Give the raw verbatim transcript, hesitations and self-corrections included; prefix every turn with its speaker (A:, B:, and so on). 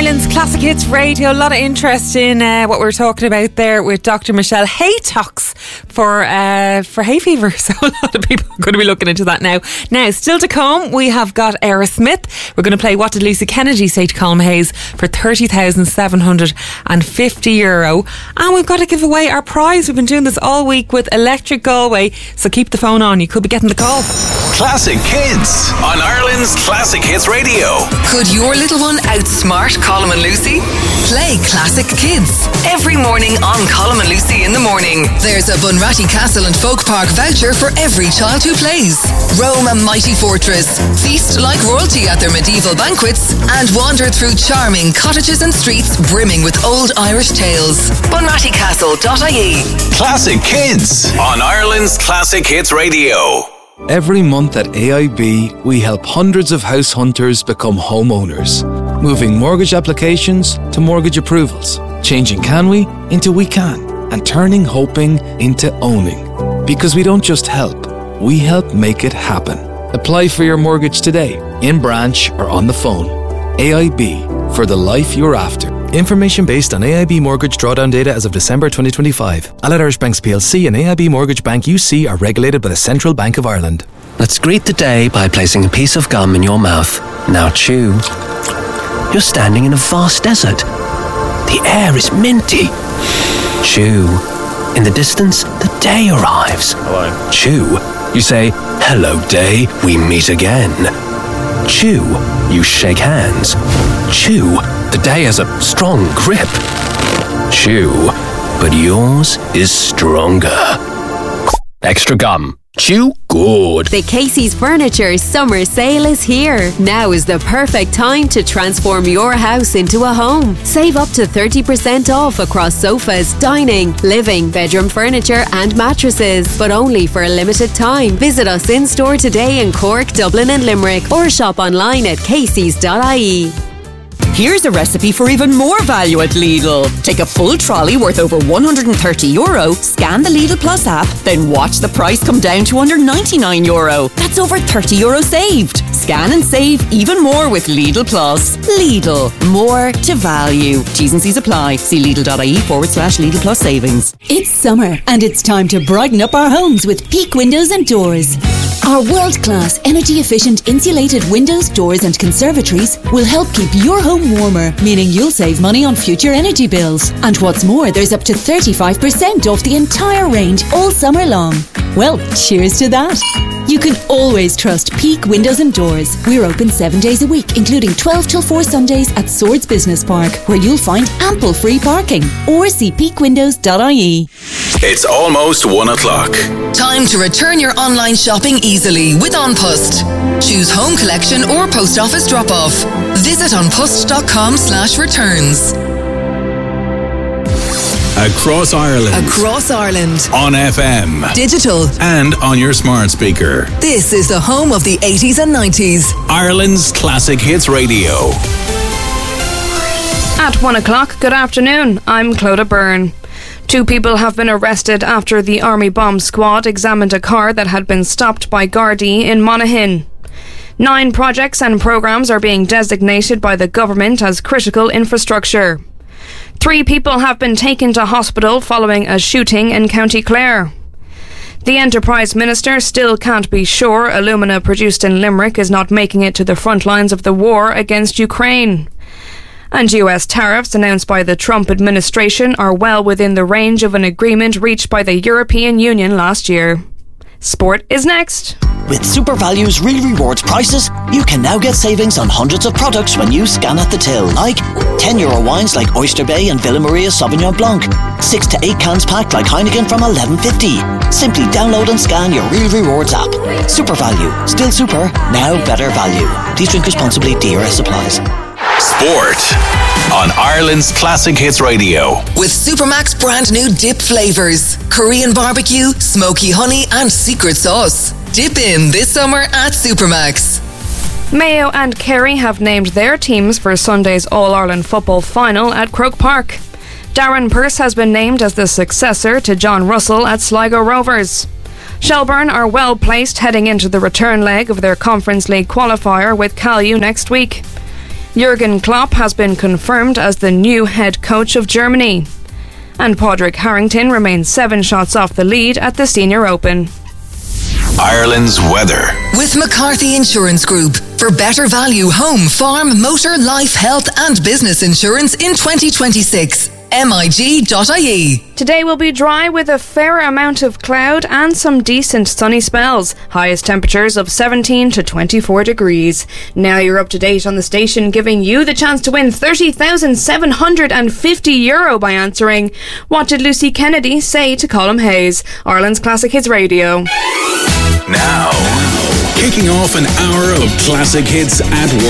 A: Ireland's Classic Hits Radio. A lot of interest in uh, what we were talking about there with Doctor Michelle Haytox for uh, for hay fever. So a lot of people are going to be looking into that now. Now, still to come, we have got Aerosmith. We're going to play What Did Lucy Kennedy Say to Colm Hayes for thirty thousand seven hundred fifty euro. And we've got to give away our prize. We've been doing this all week with Electric Galway. So keep the phone on. You could be getting the call.
B: Classic Kids on Ireland's Classic Hits Radio.
C: Could your little one outsmart Colm and Lucy? Play Classic Kids every morning on Colm and Lucy in the morning. There's a Bunratty Castle and Folk Park voucher for every child who plays. Roam a mighty fortress, feast like royalty at their medieval banquets, and wander through charming cottages and streets brimming with old Irish tales. bunratty castle dot I E.
B: Classic Kids on Ireland's Classic Hits Radio.
D: Every month at A I B, we help hundreds of house hunters become homeowners, moving mortgage applications to mortgage approvals, changing can we into we can, and turning hoping into owning. Because we don't just help, we help make it happen. Apply for your mortgage today, in branch or on the phone. A I B, for the life you're after.
E: Information based on A I B mortgage drawdown data as of December twenty twenty-five. Allied Irish Banks P L C and A I B Mortgage Bank U C are regulated by the Central Bank of Ireland.
F: Let's greet the day by placing a piece of gum in your mouth. Now chew. You're standing in a vast desert. The air is minty. Chew. In the distance, the day arrives.
G: Hello.
F: Chew. You say, "Hello, day, we meet again." Chew. You shake hands. Chew. The day has a strong grip. Chew. But yours is stronger. Extra gum. Chew good.
H: The Casey's Furniture summer sale is here. Now is the perfect time to transform your house into a home. Save up to thirty percent off across sofas, dining, living, bedroom furniture and mattresses. But only for a limited time. Visit us in store today in Cork, Dublin and Limerick, or shop online at caseys dot I E.
I: Here's a recipe for even more value at Lidl. Take a full trolley worth over one hundred thirty euro, scan the Lidl Plus app, then watch the price come down to under ninety-nine euro. That's over thirty euro saved. Scan and save even more with Lidl Plus. Lidl, more to value. T's and C's apply. See Lidl.ie forward slash Lidl Plus savings.
J: It's summer and it's time to brighten up our homes with Peak Windows and Doors. Our world-class, energy-efficient insulated windows, doors and conservatories will help keep your home warmer, meaning you'll save money on future energy bills. And what's more, there's up to thirty-five percent off the entire range all summer long. Well, cheers to that. You can always trust Peak Windows and Doors. We're open seven days a week, including twelve till four Sundays at Swords Business Park, where you'll find ample free parking. Or see peak windows dot I E.
B: It's almost one o'clock.
C: Time to return your online shopping easily with OnPost. Choose home collection or post office drop-off. Visit onpost.com slash returns.
B: Across Ireland.
C: Across Ireland.
B: On F M.
C: Digital.
B: And on your smart speaker.
C: This is the home of the eighties and nineties.
B: Ireland's Classic Hits Radio.
K: At one o'clock, good afternoon. I'm Clodagh Byrne. Two people have been arrested after the Army Bomb Squad examined a car that had been stopped by Gardaí in Monaghan. Nine projects and programmes are being designated by the government as critical infrastructure. Three people have been taken to hospital following a shooting in County Clare. The Enterprise Minister still can't be sure alumina produced in Limerick is not making it to the front lines of the war against Ukraine. And U S tariffs announced by the Trump administration are well within the range of an agreement reached by the European Union last year. Sport is next.
L: With Super Value's Real Rewards prices, you can now get savings on hundreds of products when you scan at the till, like ten euro wines like Oyster Bay and Villa Maria Sauvignon Blanc, six to eight cans packed like Heineken from eleven fifty. Simply download and scan your Real Rewards app. Super Value, still super, now better value. Please drink responsibly, D R S applies.
B: Sport on Ireland's Classic Hits Radio.
C: With Supermax brand new dip flavours. Korean barbecue, smoky honey and secret sauce. Dip in this summer at Supermax.
K: Mayo and Kerry have named their teams for Sunday's All-Ireland football final at Croke Park. Darren Pearce has been named as the successor to John Russell at Sligo Rovers. Shelbourne are well placed heading into the return leg of their Conference League qualifier with Calyu next week. Jurgen Klopp has been confirmed as the new head coach of Germany. And Padraig Harrington remains seven shots off the lead at the Senior Open.
B: Ireland's weather.
C: With McCarthy Insurance Group. For better value home, farm, motor, life, health and business insurance in twenty twenty-six. M I G dot I E.
K: Today will be dry with a fair amount of cloud and some decent sunny spells. Highest temperatures of seventeen to twenty-four degrees. Now you're up to date on the station, giving you the chance to win thirty thousand seven hundred fifty euro by answering, what did Lucy Kennedy say to Colm Hayes? Ireland's Classic Hits Radio.
B: Now, kicking off an hour of classic hits at work.